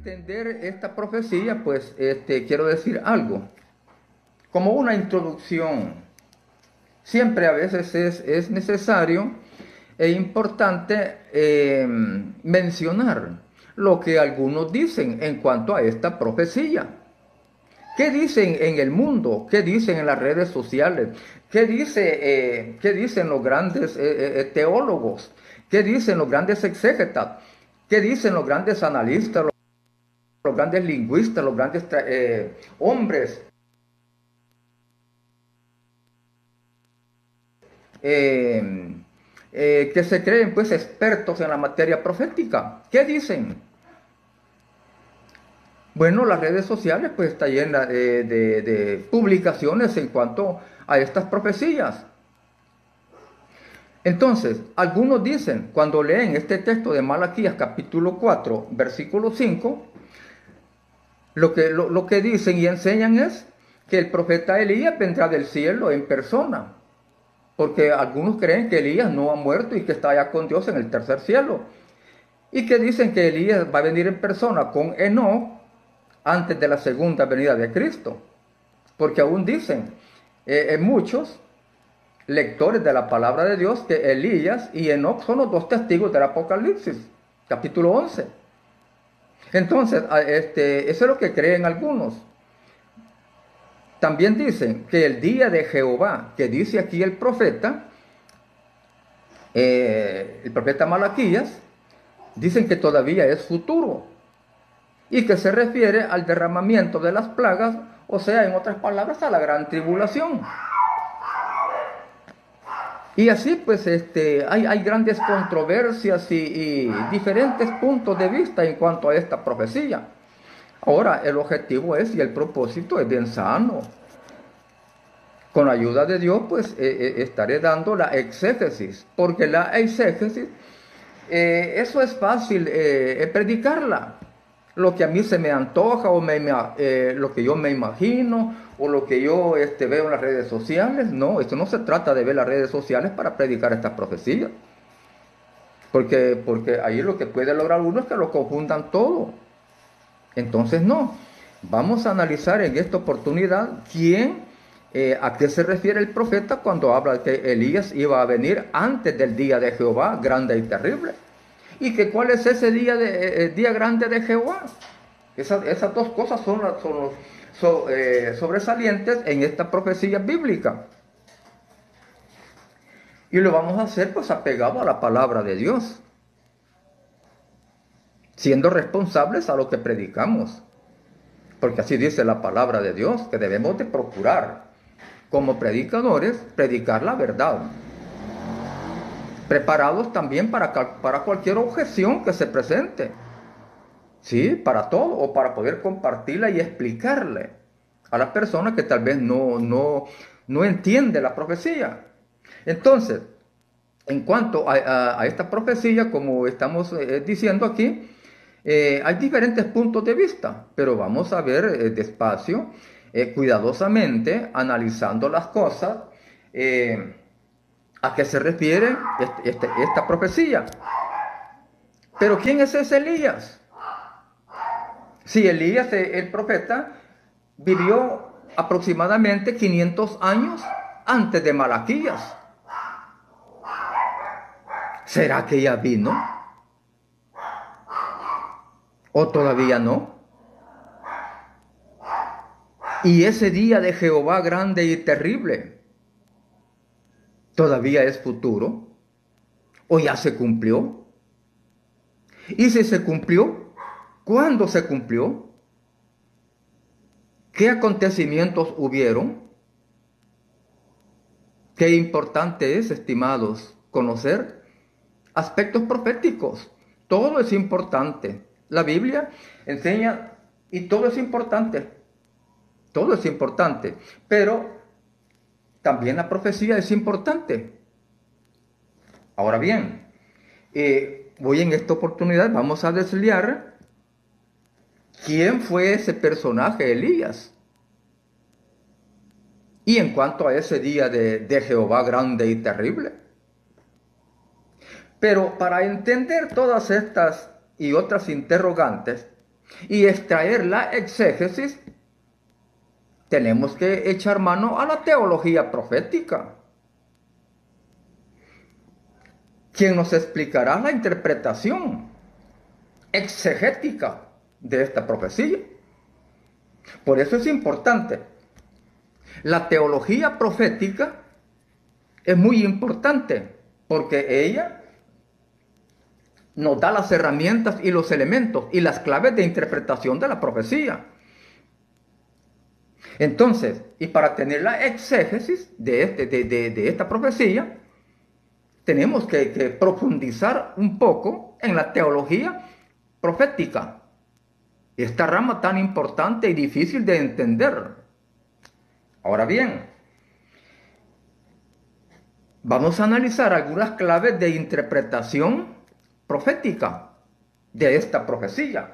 entender esta profecía, pues quiero decir algo. Como una introducción, siempre a veces es necesario e importante mencionar lo que algunos dicen en cuanto a esta profecía. ¿Qué dicen en el mundo? ¿Qué dicen en las redes sociales? ¿Qué dicen los grandes teólogos? ¿Qué dicen los grandes exégetas? ¿Qué dicen los grandes analistas, los grandes lingüistas, los grandes hombres que se creen pues expertos en la materia profética? ¿Qué dicen? Bueno, las redes sociales pues está llena de publicaciones en cuanto a estas profecías. Entonces, algunos dicen, cuando leen este texto de Malaquías capítulo 4, versículo 5, lo que dicen y enseñan es que el profeta Elías vendrá del cielo en persona, porque algunos creen que Elías no ha muerto y que está allá con Dios en el tercer cielo, y que dicen que Elías va a venir en persona con Enoc antes de la segunda venida de Cristo, porque aún dicen muchos lectores de la palabra de Dios que Elías y Enoc son los dos testigos del Apocalipsis, capítulo 11. Entonces, eso es lo que creen algunos. También dicen que el día de Jehová, que dice aquí el profeta Malaquías, dicen que todavía es futuro y que se refiere al derramamiento de las plagas, o sea, en otras palabras, a la gran tribulación. Y así pues hay grandes controversias y diferentes puntos de vista en cuanto a esta profecía. Ahora, el objetivo es y el propósito es bien sano. Con la ayuda de Dios, pues estaré dando la exégesis, porque la exégesis, eso es fácil predicarla. Lo que a mí se me antoja o lo que yo me imagino o lo que yo veo en las redes sociales. No, esto no se trata de ver las redes sociales para predicar estas profecías. Porque ahí lo que puede lograr uno es que lo confundan todo. Entonces no, vamos a analizar en esta oportunidad a qué se refiere el profeta cuando habla de que Elías iba a venir antes del día de Jehová, grande y terrible. ¿Y que cuál es ese día grande de Jehová? Esas dos cosas son sobresalientes en esta profecía bíblica. Y lo vamos a hacer pues apegado a la palabra de Dios, siendo responsables a lo que predicamos. Porque así dice la palabra de Dios, que debemos de procurar, como predicadores, predicar la verdad. Preparados también para cualquier objeción que se presente. Sí, para todo, o para poder compartirla y explicarle a las personas que tal vez no entiende la profecía. Entonces, en cuanto a esta profecía, como estamos diciendo aquí, hay diferentes puntos de vista, pero vamos a ver despacio, cuidadosamente, analizando las cosas, a qué se refiere esta profecía. Pero ¿quién es ese Elías? Si Elías, el profeta, vivió aproximadamente 500 años antes de Malaquías. ¿Será que ya vino? ¿O todavía no? Y ese día de Jehová grande y terrible, ¿todavía es futuro? ¿O ya se cumplió? Y si se cumplió, ¿cuándo se cumplió? ¿Qué acontecimientos hubieron? Qué importante es, estimados, conocer aspectos proféticos. Todo es importante. La Biblia enseña y todo es importante. Todo es importante. Pero también la profecía es importante. Ahora bien, hoy en esta oportunidad vamos a desliar quién fue ese personaje, Elías. Y en cuanto a ese día de Jehová grande y terrible. Pero para entender todas estas y otras interrogantes, y extraer la exégesis, tenemos que echar mano a la teología profética, quien nos explicará la interpretación exegética de esta profecía. Por eso es importante. La teología profética es muy importante porque ella nos da las herramientas y los elementos y las claves de interpretación de la profecía. Entonces, y para tener la exégesis de esta profecía, tenemos que profundizar un poco en la teología profética. Esta rama tan importante y difícil de entender. Ahora bien, vamos a analizar algunas claves de interpretación profética de esta profecía.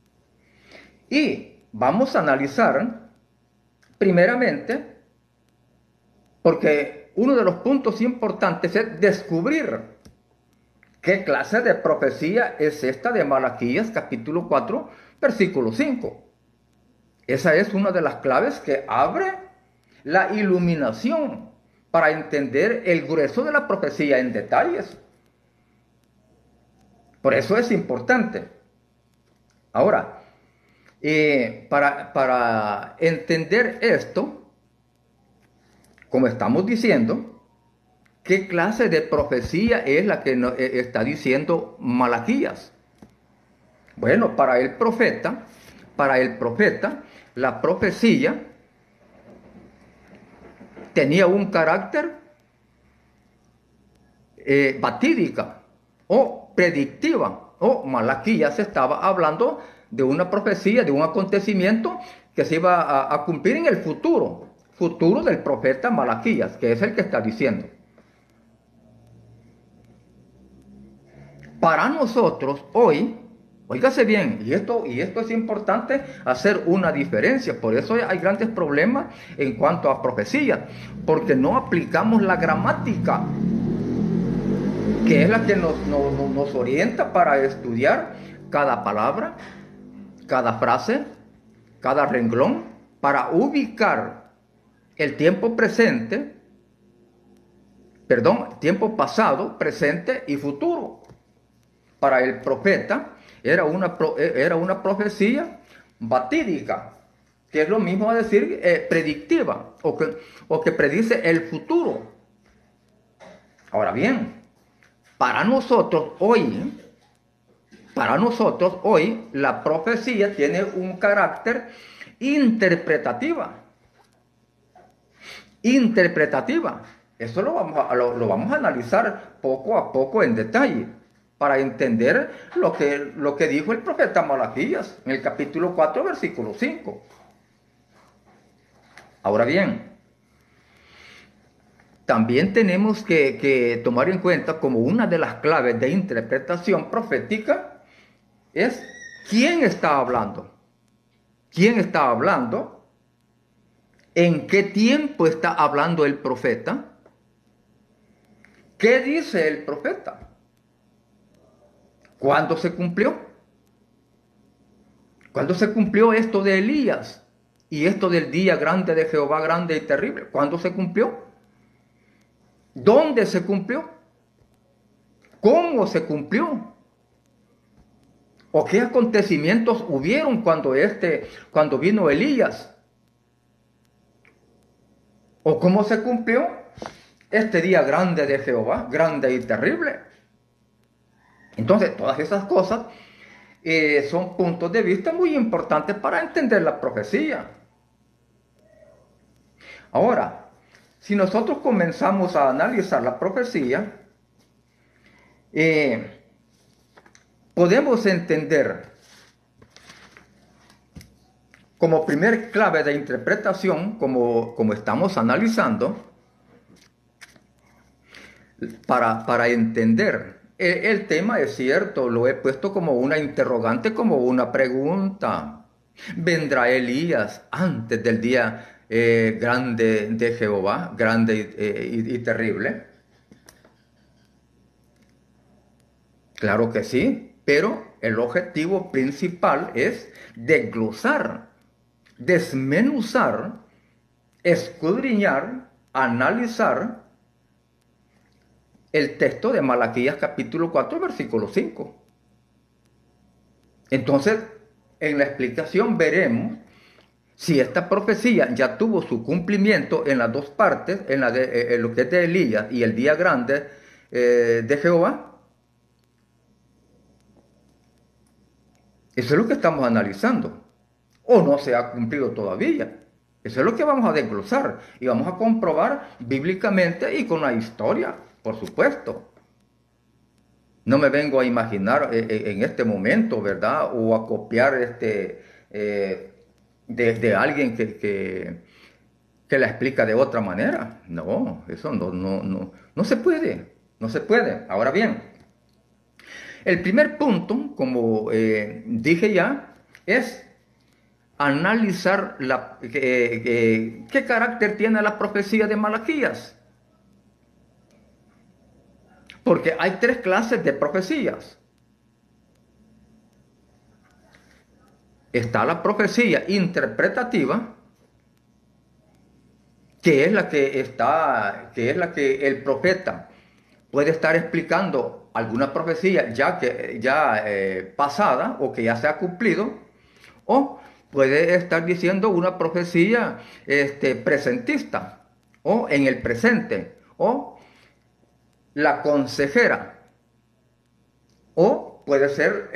Y vamos a analizar primeramente, porque uno de los puntos importantes es descubrir qué clase de profecía es esta de Malaquías capítulo 4, versículo 5. Esa es una de las claves que abre la iluminación para entender el grueso de la profecía en detalles. Por eso es importante. Ahora, para entender esto, como estamos diciendo, ¿qué clase de profecía es la que está diciendo Malaquías? Bueno, para el profeta, la profecía tenía un carácter batídica o predictiva, o Malaquías estaba hablando de una profecía, de un acontecimiento que se iba a cumplir en el futuro del profeta Malaquías, que es el que está diciendo. Para nosotros hoy, óigase bien, y esto es importante hacer una diferencia, por eso hay grandes problemas en cuanto a profecías, porque no aplicamos la gramática, que es la que nos orienta para estudiar cada palabra, cada frase, cada renglón, para ubicar el tiempo presente, tiempo pasado, presente y futuro. Para el profeta era una profecía batídica, que es lo mismo a decir predictiva, o que predice el futuro. Ahora bien, para nosotros hoy, la profecía tiene un carácter interpretativa. Eso lo vamos a analizar poco a poco en detalle para entender lo que dijo el profeta Malaquías en el capítulo 4, versículo 5. Ahora bien, también tenemos que tomar en cuenta como una de las claves de interpretación profética es quién está hablando. ¿Quién está hablando? ¿En qué tiempo está hablando el profeta? ¿Qué dice el profeta? ¿Cuándo se cumplió? ¿Cuándo se cumplió esto de Elías? Y esto del día grande de Jehová, grande y terrible. ¿Cuándo se cumplió? ¿Dónde se cumplió? ¿Cómo se cumplió? ¿O qué acontecimientos hubieron cuando vino Elías? ¿O cómo se cumplió este día grande de Jehová, grande y terrible? Entonces, todas esas cosas son puntos de vista muy importantes para entender la profecía. Ahora, si nosotros comenzamos a analizar la profecía, podemos entender como primer clave de interpretación, como estamos analizando, para entender el tema, es cierto, lo he puesto como una interrogante, como una pregunta. ¿Vendrá Elías antes del día grande de Jehová, grande y terrible? Claro que sí, pero el objetivo principal es desglosar, desmenuzar, escudriñar, analizar el texto de Malaquías capítulo 4, versículo 5. Entonces, en la explicación veremos si esta profecía ya tuvo su cumplimiento en las dos partes, en lo que es de Elías y el día grande de Jehová. Eso es lo que estamos analizando. O no se ha cumplido todavía. Eso es lo que vamos a desglosar y vamos a comprobar bíblicamente y con la historia, por supuesto. No me vengo a imaginar en este momento, ¿verdad? O a copiar de alguien que la explica de otra manera. No, eso no se puede. No se puede. Ahora bien, el primer punto, como dije ya, es analizar qué carácter tiene la profecía de Malaquías. Porque hay tres clases de profecías. Está la profecía interpretativa, que es la que el profeta puede estar explicando alguna profecía ya pasada o que ya se ha cumplido, o puede estar diciendo una profecía presentista o en el presente, o la consejera, o puede ser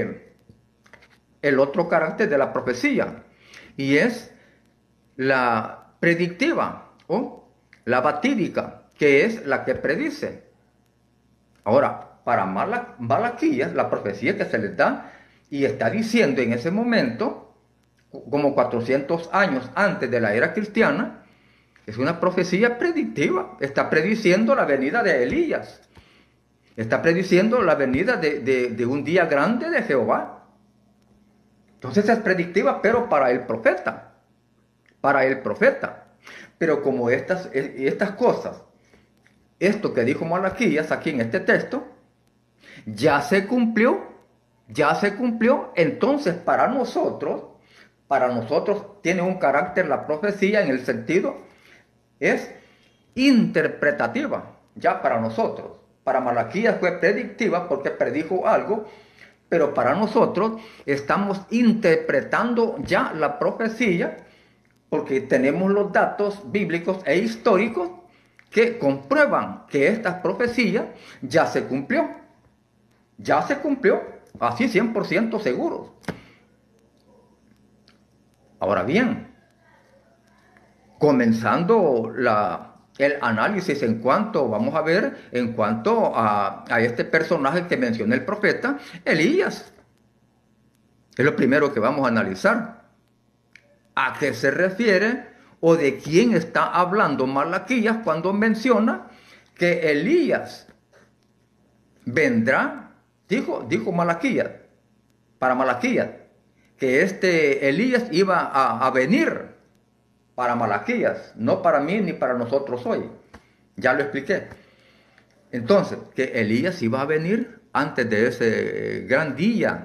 el otro carácter de la profecía, y es la predictiva o la batídica, que es la que predice. Ahora, para Malaquías, la profecía que se les da y está diciendo en ese momento, como 400 años antes de la era cristiana, es una profecía predictiva. Está prediciendo la venida de Elías. Está prediciendo la venida de un día grande de Jehová. Entonces es predictiva, pero para el profeta. Para el profeta. Pero como estas cosas, esto que dijo Malaquías aquí en este texto, ya se cumplió, entonces para nosotros tiene un carácter la profecía en el sentido, es interpretativa, ya para nosotros. Para Malaquías fue predictiva porque predijo algo, pero para nosotros estamos interpretando ya la profecía porque tenemos los datos bíblicos e históricos que comprueban que esta profecía ya se cumplió. Ya se cumplió, así 100% seguros. Ahora bien, comenzando el análisis vamos a ver en cuanto a este personaje que menciona el profeta, Elías. Es lo primero que vamos a analizar. ¿A qué se refiere o de quién está hablando Malaquías cuando menciona que Elías vendrá? Dijo Malaquías, para Malaquías, que Elías iba a venir para Malaquías, no para mí ni para nosotros hoy. Ya lo expliqué. Entonces, que Elías iba a venir antes de ese gran día